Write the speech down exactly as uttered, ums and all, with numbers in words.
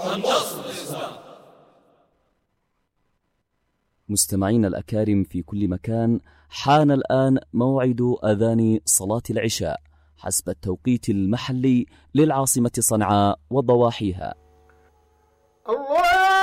ونصر الإسلام. مستمعين الأكارم في كل مكان، حان الآن موعد أذان صلاة العشاء حسب التوقيت المحلي للعاصمة صنعاء وضواحيها. الله